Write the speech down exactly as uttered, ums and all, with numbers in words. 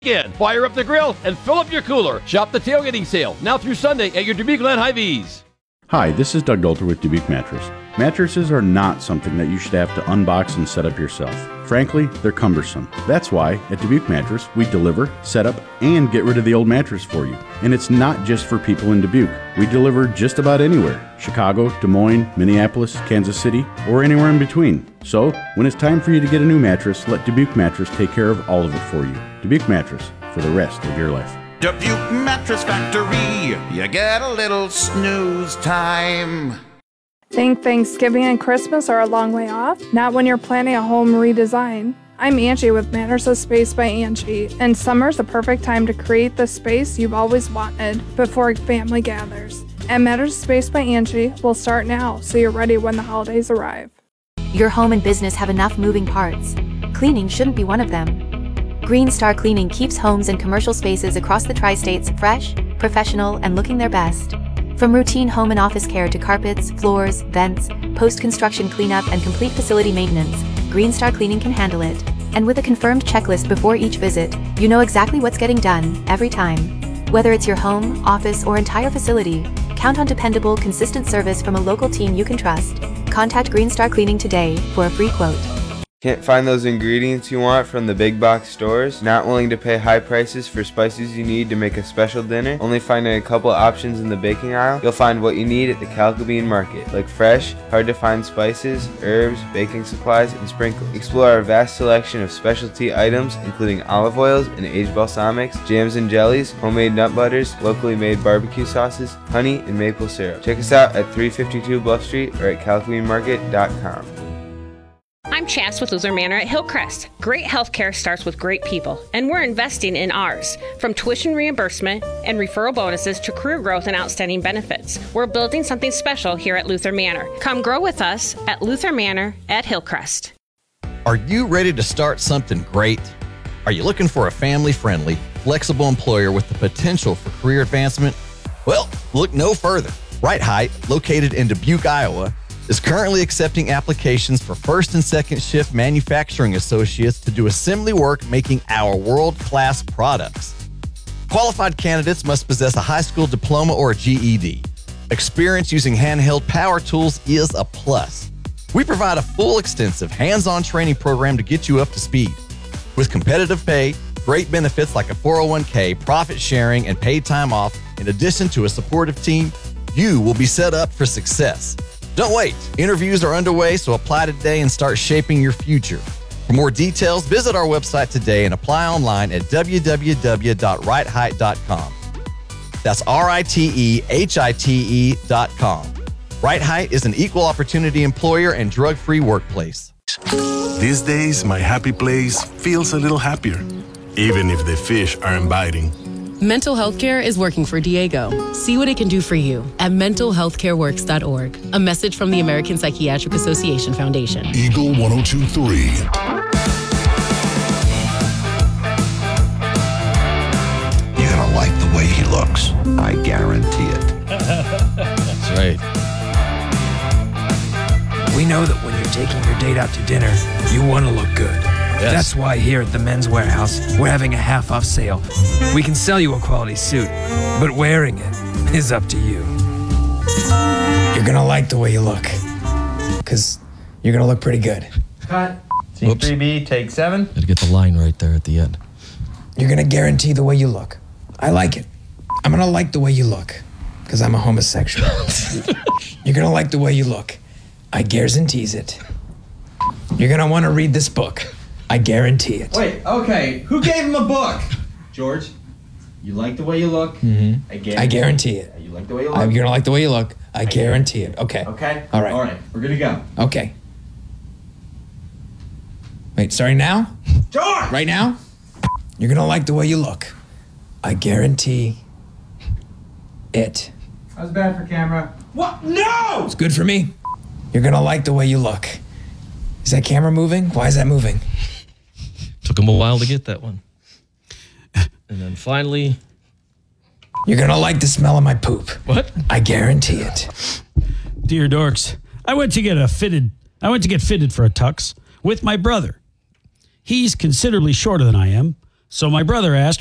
Again, fire up the grill and fill up your cooler. Shop the tailgating sale now through Sunday at your Dubuque Land Hy-Vees. Hi, this is Doug Dolter with Dubuque Mattress. Mattresses are not something that you should have to unbox and set up yourself. Frankly, they're cumbersome. That's why at Dubuque Mattress, we deliver, set up, and get rid of the old mattress for you. And it's not just for people in Dubuque. We deliver just about anywhere. Chicago, Des Moines, Minneapolis, Kansas City, or anywhere in between. So, when it's time for you to get a new mattress, let Dubuque Mattress take care of all of it for you. Dubuque Mattress, for the rest of your life. Dubuque Mattress Factory, you get a little snooze time. Think Thanksgiving and Christmas are a long way off? Not when you're planning a home redesign. I'm Angie with Mattresses Space by Angie, and summer's the perfect time to create the space you've always wanted before family gathers. And Mattresses Space by Angie will start now, so you're ready when the holidays arrive. Your home and business have enough moving parts. Cleaning shouldn't be one of them. Green Star Cleaning keeps homes and commercial spaces across the tri-states fresh, professional, and looking their best. From routine home and office care to carpets, floors, vents, post-construction cleanup, and complete facility maintenance, Green Star Cleaning can handle it. And with a confirmed checklist before each visit, you know exactly what's getting done every time. Whether it's your home, office, or entire facility, count on dependable, consistent service from a local team you can trust. Contact Green Star Cleaning today for a free quote. Can't find those ingredients you want from the big box stores? Not willing to pay high prices for spices you need to make a special dinner? Only finding a couple options in the baking aisle? You'll find what you need at the Calcabean Market, like fresh, hard to find spices, herbs, baking supplies, and sprinkles. Explore our vast selection of specialty items, including olive oils and aged balsamics, jams and jellies, homemade nut butters, locally made barbecue sauces, honey, and maple syrup. Check us out at three fifty-two Bluff Street or at calcabean market dot com. I'm Chas with Luther Manor at Hillcrest. Great healthcare starts with great people, and we're investing in ours. From tuition reimbursement and referral bonuses to career growth and outstanding benefits, we're building something special here at Luther Manor. Come grow with us at Luther Manor at Hillcrest. Are you ready to start something great? Are you looking for a family-friendly, flexible employer with the potential for career advancement? Well, look no further. Right Height, located in Dubuque, Iowa, is currently accepting applications for first and second shift manufacturing associates to do assembly work making our world-class products. Qualified candidates must possess a high school diploma or a G E D. Experience using handheld power tools is a plus. We provide a full, extensive, hands-on training program to get you up to speed. With competitive pay, great benefits like a four oh one k, profit sharing, and paid time off, in addition to a supportive team, you will be set up for success. Don't wait. Interviews are underway, so apply today and start shaping your future. For more details, visit our website today and apply online at w w w dot right height dot com. That's R I T E H I T E dot com. Right Height is an equal opportunity employer and drug-free workplace. These days, my happy place feels a little happier, even if the fish aren't biting. Mental health care is working for Diego. See what it can do for you at mental health care works dot org. A message from the American Psychiatric Association Foundation. Eagle one oh two point three. You're gonna like the way he looks. I guarantee it. That's right. We know that when you're taking your date out to dinner, you want to look good. Yes. That's why here at the Men's Warehouse, we're having a half-off sale. We can sell you a quality suit, but wearing it is up to you. You're gonna like the way you look, because you're gonna look pretty good. Cut. C three B, take seven. Gotta get the line right there at the end. You're gonna guarantee the way you look. I like it. I'm gonna like the way you look, because I'm a homosexual. You're gonna like the way you look. I guarantees it. You're gonna want to read this book. I guarantee it. Wait, okay. Who gave him a book? George, you like the way you look. Mm-hmm. I guarantee, I guarantee it. You like the way you look. I'm gonna like the way you look. I, I guarantee it. Okay. Okay. All right. All right. We're gonna go. Okay. Wait, starting now? George! Right now? You're gonna like the way you look. I guarantee it. That was bad for camera. What? No! It's good for me. You're gonna like the way you look. Is that camera moving? Why is that moving? Took him a while to get that one. And then finally... You're gonna like the smell of my poop. What? I guarantee it. Dear dorks, I went to get a fitted, I went to get fitted for a tux with my brother. He's considerably shorter than I am, So my brother asked